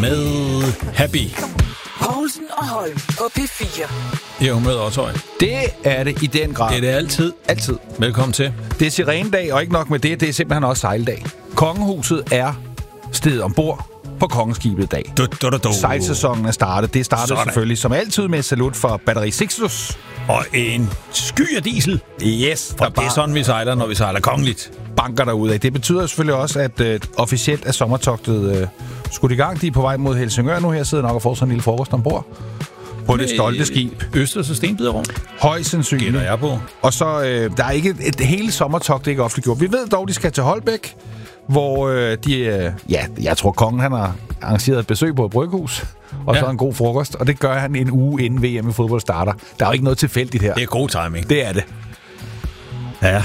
Med Happy. Poulsen og Holm på P4. I er humøret også, Høj. Det er det i den grad. Det er det altid. Altid. Velkommen til. Det er sirenedag, og ikke nok med det, det er simpelthen også sejldag. Kongehuset er stedet ombord på kongeskibet i dag. Sejlsæsonen er startet. Det startede selvfølgelig som altid med et salut for Batteri Sixtus. Og en sky af diesel. Yes. For det er sådan, vi sejler, når vi sejler kongeligt. Banker derudad. Det betyder selvfølgelig også, at officielt er sommertogtet skudt i gang. De er på vej mod Helsingør nu her, sidder nok og får sådan en lille frokost ombord på det stolte skib. Østers og Stenbiderrum. Højst sandsynligt. Gætter jeg på. Og så, der er ikke et hele sommertogt, det ikke offentliggjort. Vi ved dog, de skal til Holbæk, hvor jeg tror, kongen han har arrangeret et besøg på et bryghus, og så en god frokost, og det gør han en uge inden VM i fodbold starter. Der er jo ikke noget tilfældigt her. Det er god timing. Det er det. Ja.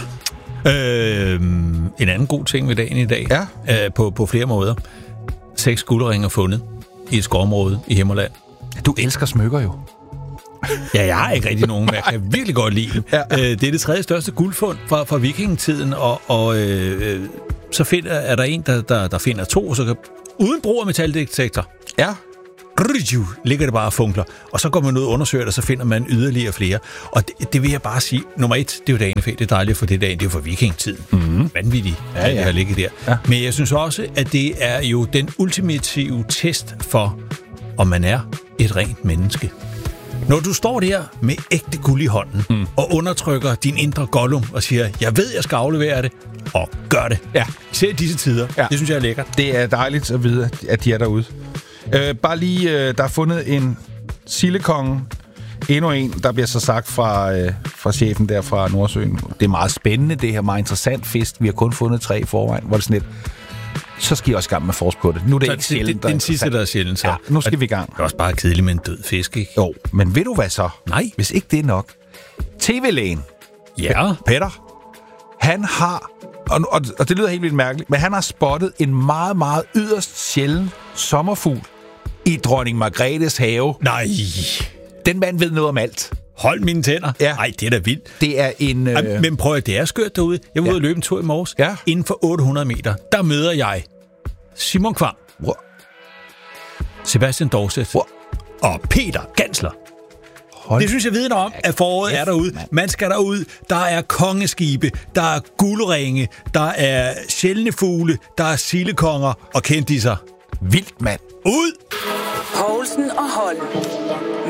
En anden god ting ved dagen i dag, på flere måder. 6 guldringer fundet i et skovområde i Himmerland. Du elsker smykker jo. Ja, jeg har ikke rigtig nogen, men jeg kan virkelig godt lide dem. Ja. Det er det 3. største guldfund fra vikingetiden, og så er der en, der finder 2, så kan, uden brug af metaldetektor. Ja. Ligger det bare og funkler. Og så går man ud og undersøger det, og så finder man yderligere flere. Og det vil jeg bare sige. Nummer 1, det er jo danefæ. Det er dejligt for det dagen. Det er jo for vikingetiden. Mm-hmm. Vanvittigt, at det har ligget der. Ja. Men jeg synes også, at det er jo den ultimative test for, om man er et rent menneske. Når du står der med ægte guld i hånden, og undertrykker din indre Gollum og siger, jeg ved, jeg skal aflevere det, og gør det. Ja. Især i disse tider. Ja. Det synes jeg er lækkert. Det er dejligt at vide, at de er derude. Bare lige, der er fundet en sildekonge. Endnu en, der bliver så sagt fra chefen der fra Nordsøen. Det er meget spændende, det her meget interessant fisk. Vi har kun fundet 3 i forvejen. Hvor det sådan lidt, så skal I også i gang med at forske på det. Nu er det ikke sjældent. Den sidste, der er sjældent, så. Ja, nu skal vi i gang. Det er også bare kedeligt med en død fisk, ikke? Jo, men ved du hvad så? Nej. Hvis ikke det er nok. TV-lægen. Ja. Petter. Han har, og det lyder helt vildt mærkeligt, men han har spottet en meget, meget yderst sjælden sommerfugl i dronning Margrethes have. Nej. Den mand ved noget om alt. Hold mine tænder. Ja. Ej, det er da vildt. Det er en... Men prøv at det er skørt derude. Jeg var ude og løbe en tur i morges. Ja. Inden for 800 meter, der møder jeg Simon Kvam. Wow. Sebastian Dorset. Wow. Og Peter Gansler. Det synes jeg vidner om, at foråret er derude. Man skal derud. Der er kongeskibe, der er guldringe, der er sjældne fugle, der er sildekonger og kendisser. Vildt, mand. Ud! Poulsen og Holm.